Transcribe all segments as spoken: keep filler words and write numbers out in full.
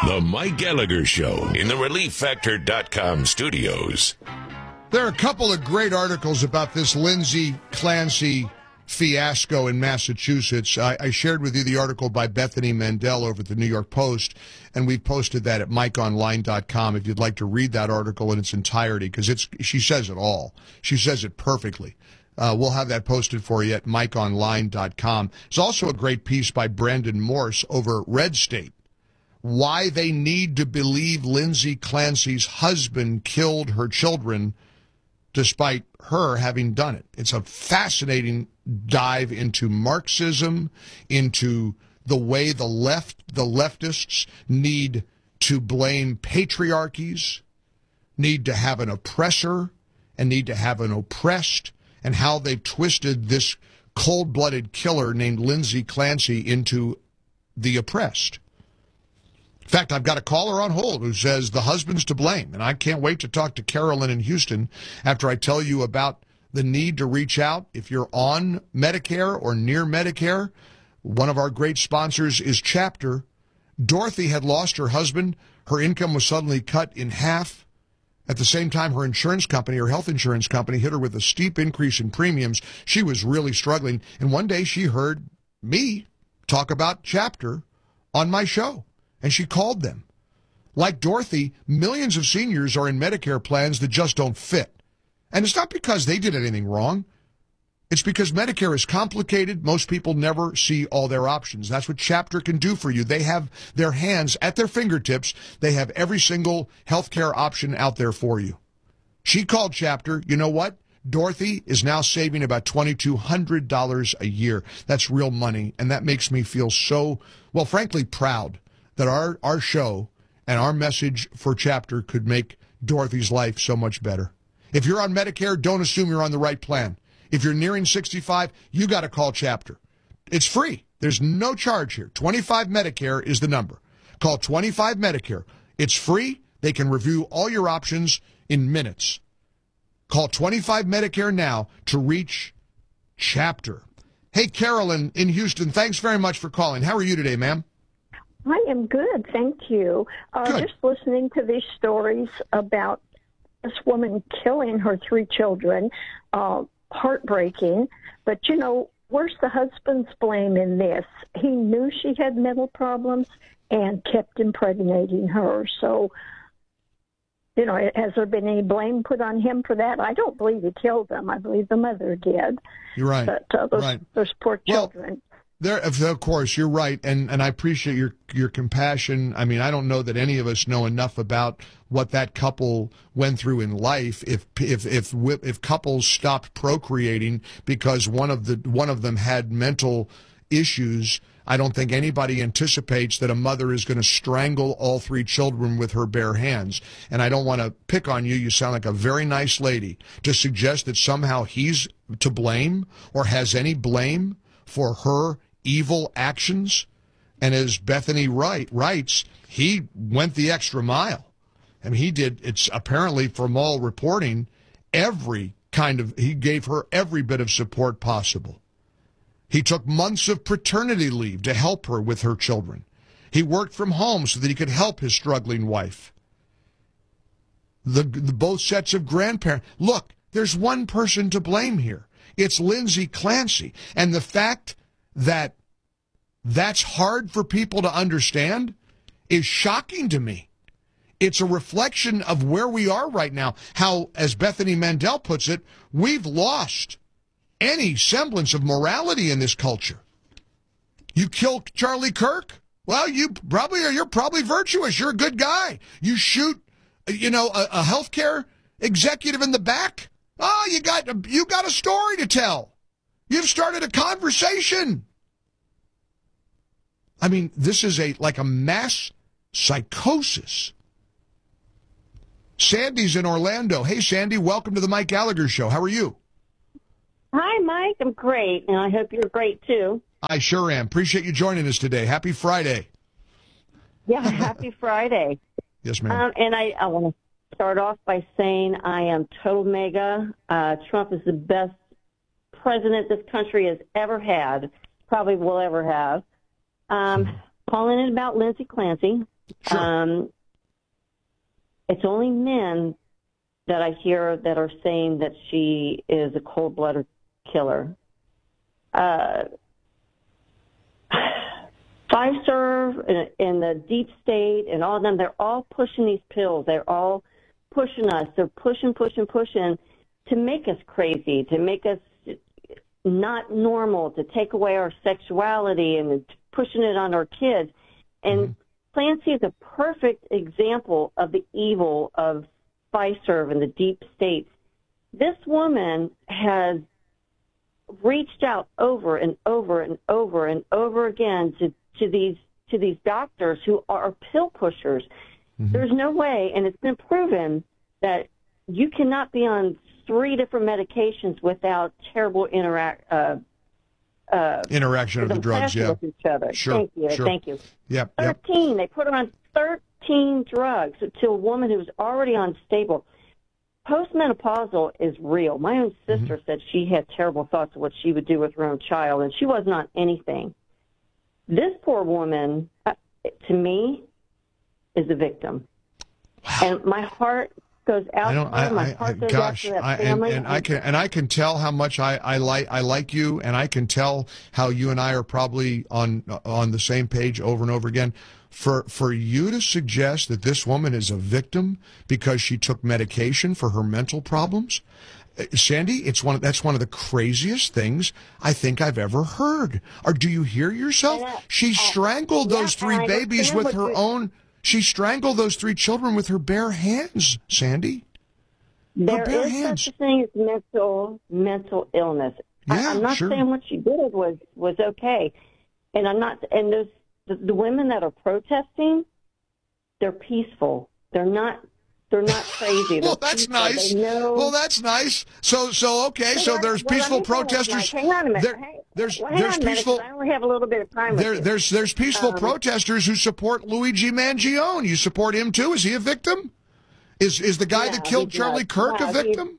The Mike Gallagher Show in the relief factor dot com studios. There are a couple of great articles about this Lindsay Clancy fiasco in Massachusetts. I, I shared with you the article by Bethany Mandel over at the New York Post, and we've posted that at mike online dot com if you'd like to read that article in its entirety, because it's she says it all. She says it perfectly. Uh, we'll have that posted for you at mike online dot com. There's also a great piece by Brandon Morse over at Red State. Why they need to believe Lindsay Clancy's husband killed her children despite her having done it. It's a fascinating dive into Marxism, into the way the left, the leftists need to blame patriarchies, need to have an oppressor, and need to have an oppressed, and how they've twisted this cold-blooded killer named Lindsay Clancy into the oppressed. In fact, I've got a caller on hold who says the husband's to blame, and I can't wait to talk to Carolyn in Houston after I tell you about the need to reach out if you're on Medicare or near Medicare. One of our great sponsors is Chapter. Dorothy had lost her husband. Her income was suddenly cut in half. At the same time, her insurance company, her health insurance company, hit her with a steep increase in premiums. She was really struggling, and one day she heard me talk about Chapter on my show. And she called them. Like Dorothy, millions of seniors are in Medicare plans that just don't fit. And it's not because they did anything wrong. It's because Medicare is complicated. Most people never see all their options. That's what Chapter can do for you. They have their hands at their fingertips. They have every single healthcare option out there for you. She called Chapter. You know what? Dorothy is now saving about two thousand two hundred dollars a year. That's real money, and that makes me feel so, well, frankly, proud that our, our show and our message for Chapter could make Dorothy's life so much better. If you're on Medicare, don't assume you're on the right plan. If you're nearing sixty-five, you got to call Chapter. It's free. There's no charge here. twenty-five Medicare is the number. Call twenty-five Medicare. It's free. They can review all your options in minutes. Call twenty-five Medicare now to reach Chapter. Hey, Carolyn in Houston, thanks very much for calling. How are you today, ma'am? I am good, thank you. Uh, Good. Just listening to these stories about this woman killing her three children, uh, heartbreaking. But, you know, where's the husband's blame in this? He knew she had mental problems and kept impregnating her. So, you know, has there been any blame put on him for that? I don't believe he killed them. I believe the mother did. You're right. But uh, those, right. those poor Well, children. There, of course, you're right, and, and I appreciate your your compassion. I mean, I don't know that any of us know enough about what that couple went through in life. If if if if couples stopped procreating because one of the one of them had mental issues, I don't think anybody anticipates that a mother is going to strangle all three children with her bare hands. And I don't want to pick on you. You sound like a very nice lady. To suggest that somehow he's to blame or has any blame for her evil actions. And as Bethany Wright writes, he went the extra mile. I mean, he did, it's apparently from all reporting, every kind of, he gave her every bit of support possible. He took months of paternity leave to help her with her children. He worked from home so that he could help his struggling wife. The, the both sets of grandparents. Look, there's one person to blame here. It's Lindsay Clancy. And the fact that that's hard for people to understand is shocking to me. It's a reflection of where we are right now. How, as Bethany Mandel puts it, we've lost any semblance of morality in this culture. You kill Charlie Kirk? Well, you probably are. You're probably virtuous. You're a good guy. You shoot, you know, a, a healthcare executive in the back. Oh, you got you got a story to tell. You've started a conversation. I mean, this is a like a mass psychosis. Sandy's in Orlando. Hey, Sandy, welcome to the Mike Gallagher Show. How are you? Hi, Mike. I'm great, and I hope you're great, too. I sure am. Appreciate you joining us today. Happy Friday. Yeah, happy Friday. Yes, ma'am. Um, and I, I want to start off by saying I am total mega. Uh, Trump is the best president this country has ever had, probably will ever have. Um, calling in about Lindsay Clancy. Sure. Um, it's only men that I hear that are saying that she is a cold-blooded killer. Uh, Pfizer and, and the deep state and all of them, they're all pushing these pills. They're all pushing us. They're pushing, pushing, pushing to make us crazy, to make us not normal, to take away our sexuality and pushing it on our kids. And mm-hmm. Clancy is a perfect example of the evil of Pfizer and the deep states. This woman has reached out over and over and over and over again to, to these to these doctors who are pill pushers. Mm-hmm. There's no way, and it's been proven, that you cannot be on three different medications without terrible interact uh, uh, interaction of the drugs. Yeah, with each other. Sure. Thank you. Sure. Thank you. Yeah. Thirteen. Yep. They put her on thirteen drugs to a woman who's already unstable. Postmenopausal is real. My own sister mm-hmm. said she had terrible thoughts of what she would do with her own child, and she wasn't on anything. This poor woman, uh, to me, is a victim. Wow. And my heart goes out I don't, to her. My I, I, heart goes gosh, out to that I, and, family. and I can and I can tell how much I, I like I like you, and I can tell how you and I are probably on on the same page over and over again. For for you to suggest that this woman is a victim because she took medication for her mental problems, Sandy, it's one of, that's one of the craziest things I think I've ever heard. Or do you hear yourself? Uh, She strangled uh, those yeah, three babies with her you... own. She strangled those three children with her bare hands, Sandy. There her bare is hands. such a thing as mental mental illness. Yeah, I, I'm not sure. saying what she did was was okay, and I'm not. And those the, the women that are protesting, they're peaceful. They're not. They're not crazy. Well, that's peaceful. nice. Know... Well, that's nice. So, so okay. So there's well, peaceful like, protesters. hang on a minute. There, hang, there's well, hang there's on a peaceful. Minute, I only have a little bit of time. There, with you. there's there's peaceful um, protesters who support Luigi Mangione. You support him too? Is he a victim? Is is the guy no, that killed Charlie nuts. Kirk no, a victim?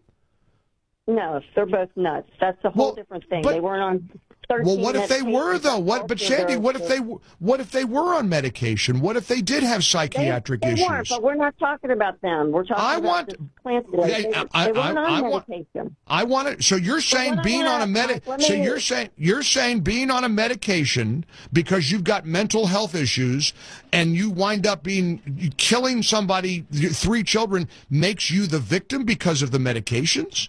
No, they're both nuts. That's a whole Well, different thing. but- They weren't on. Well, what if they were though? What? But Sandy, what if they what if they were on medication? What if they did have psychiatric they, they issues? weren't, but we're not talking about them. We're talking I about want. this Clancy. They, they, I, they weren't I, on I want. medication. I want it. So you're saying what I being on a want, medi- Mike, let me- So you're saying you're saying being on a medication because you've got mental health issues and you wind up being killing somebody, three children, makes you the victim because of the medications?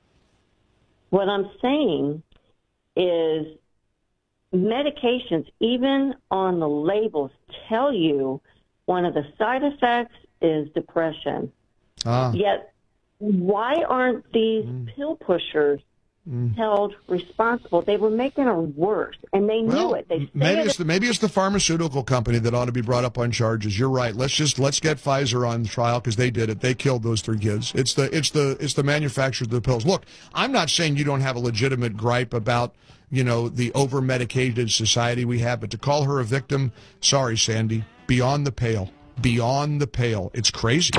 What I'm saying is medications, even on the labels, tell you one of the side effects is depression. Ah. Yet, why aren't these mm. pill pushers mm. held responsible? They were making her worse, and they well, knew it. They maybe it it's the maybe it's the pharmaceutical company that ought to be brought up on charges. You're right. Let's just let's get Pfizer on trial because they did it. They killed those three kids. It's the it's the it's the manufacturers of the pills. Look, I'm not saying you don't have a legitimate gripe about, you know, the over-medicated society we have, but to call her a victim, sorry, Sandy, beyond the pale. Beyond the pale. It's crazy.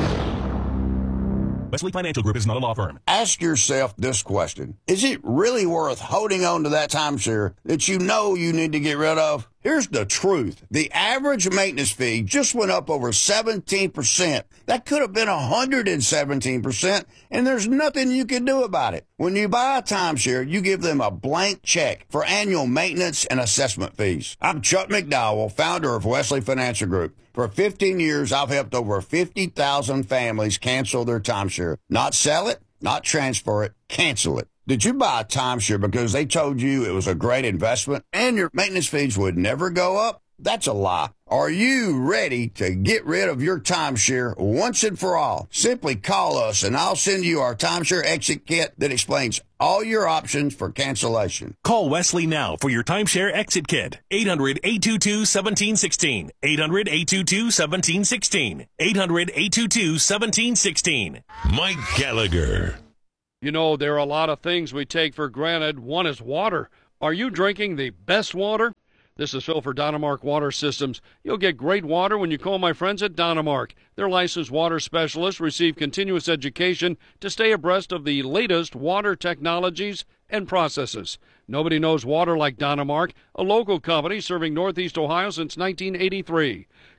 Wesley Financial Group is not a law firm. Ask yourself this question. Is it really worth holding on to that timeshare that you know you need to get rid of? Here's the truth. The average maintenance fee just went up over seventeen percent. That could have been one hundred seventeen percent, and there's nothing you can do about it. When you buy a timeshare, you give them a blank check for annual maintenance and assessment fees. I'm Chuck McDowell, founder of Wesley Financial Group. For fifteen years, I've helped over fifty thousand families cancel their timeshare. Not sell it, not transfer it, cancel it. Did you buy a timeshare because they told you it was a great investment and your maintenance fees would never go up? That's a lie. Are you ready to get rid of your timeshare once and for all? Simply call us and I'll send you our timeshare exit kit that explains all your options for cancellation. Call Wesley now for your timeshare exit kit. eight hundred, eight two two, one seven one six. eight hundred, eight two two, one seven one six. eight hundred, eight two two, one seven one six. Mike Gallagher. You know, there are a lot of things we take for granted. One is water. Are you drinking the best water? This is Phil for Dynamark Water Systems. You'll get great water when you call my friends at Dynamark. Their licensed water specialists receive continuous education to stay abreast of the latest water technologies and processes. Nobody knows water like Dynamark, a local company serving Northeast Ohio since nineteen eighty-three.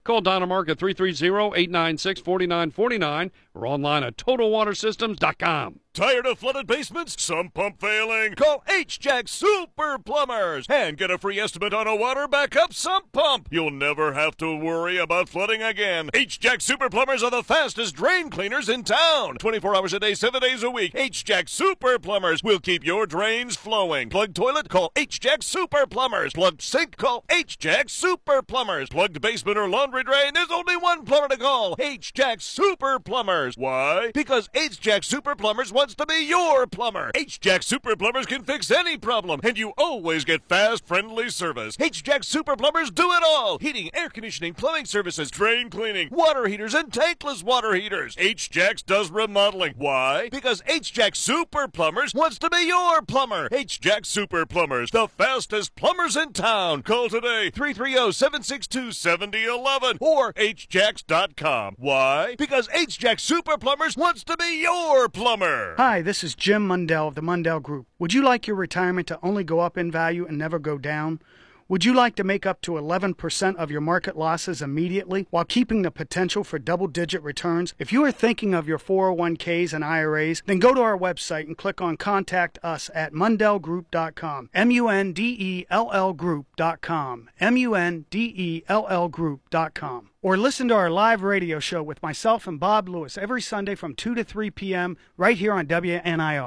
Call Dynamark at three three zero, eight nine six, four nine four nine or online at total water systems dot com. Tired of flooded basements? Sump pump failing? Call H-Jack Super Plumbers and get a free estimate on a water backup sump pump. You'll never have to worry about flooding again. H-Jack Super Plumbers are the fastest drain cleaners in town. twenty-four hours a day, seven days a week. H-Jack Super Plumbers will keep your drains flowing. Plugged toilet? Call H-Jack Super Plumbers. Plugged sink? Call H-Jack Super Plumbers. Plugged basement or laundry drain? There's only one plumber to call. H-Jack Super Plumbers. Why? Because H-Jack Super Plumbers wants to be your plumber. H-Jack Super Plumbers can fix any problem, and you always get fast, friendly service. H-Jack Super Plumbers do it all. Heating, air conditioning, plumbing services, drain cleaning, water heaters, and tankless water heaters. H-Jacks does remodeling. Why? Because H-Jack Super Plumbers wants to be your plumber. H-Jack Super Plumbers, the fastest plumbers in town. Call today, three three zero, seven six two, seven zero one one or H jacks dot com. Why? Because H-Jack Super Plumbers wants to be your plumber. Hi, this is Jim Mundell of the Mundell Group. Would you like your retirement to only go up in value and never go down? Would you like to make up to eleven percent of your market losses immediately while keeping the potential for double-digit returns? If you are thinking of your four oh one k's and I R As, then go to our website and click on Contact Us at mundell group dot com. M U N D E L L group dot com. M U N D E L L group dot com. Or listen to our live radio show with myself and Bob Lewis every Sunday from two to three p.m. right here on W N I R.